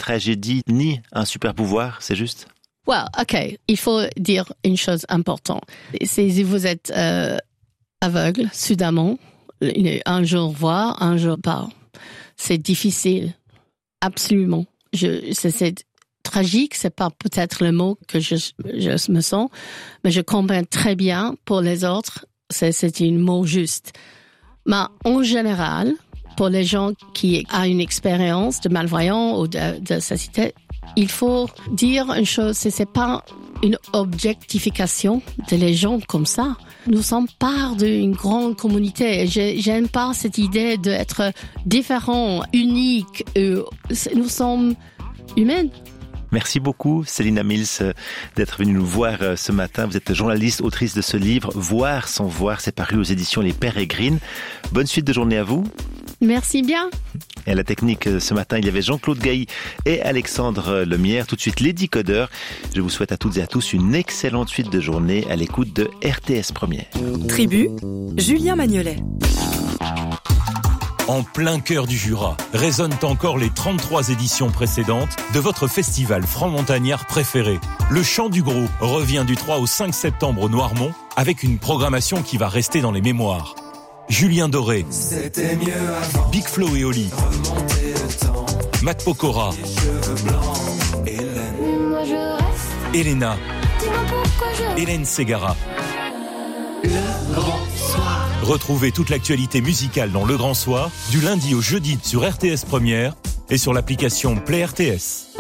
tragédie, ni un super pouvoir, c'est juste? Well, OK. Il faut dire une chose importante. Si vous êtes aveugle, soudainement, un jour voir, un jour pas. C'est difficile. Absolument. C'est tragique, c'est pas peut-être le mot que je me sens, mais je comprends très bien pour les autres, c'est un mot juste. Mais en général, pour les gens qui ont une expérience de malvoyant ou de cécité, il faut dire une chose, c'est pas une objectification de les gens comme ça. Nous sommes part d'une grande communauté. J'aime pas cette idée d'être différents, uniques. Nous sommes humains. Merci beaucoup, Célina Mills, d'être venue nous voir ce matin. Vous êtes journaliste, autrice de ce livre, Voir sans voir. C'est paru aux éditions Les Pérégrines. Bonne suite de journée à vous. Merci bien. Et à la technique, ce matin, il y avait Jean-Claude Gailly et Alexandre Lemierre. Tout de suite, les Décodeurs. Je vous souhaite à toutes et à tous une excellente suite de journée à l'écoute de RTS Première. Tribu, Julien Magnolet. En plein cœur du Jura, résonnent encore les 33 éditions précédentes de votre festival franc-montagnard préféré. Le Chant du Gros revient du 3 au 5 septembre au Noirmont avec une programmation qui va rester dans les mémoires. Julien Doré, Big Flo et Oli, Matt Pokora, Elena, Hélène Ségara. Le Grand Soir. Retrouvez toute l'actualité musicale dans Le Grand Soir, du lundi au jeudi sur RTS Première et sur l'application Play RTS.